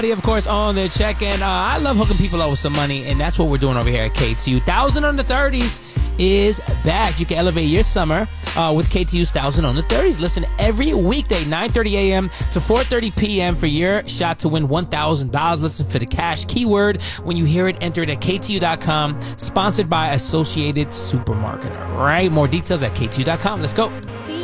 Of course, on the check-in. I love hooking people up with some money, and that's what we're doing over here at KTU. 1000 on the 30s is back. You can elevate your summer with KTU's 1000 on the 30s. Listen every weekday, 9:30 a.m. to 4:30 p.m. for your shot to win $1,000. Listen for the cash keyword. When you hear it, enter it at KTU.com. Sponsored by Associated Supermarket. All right, more details at KTU.com. Let's go.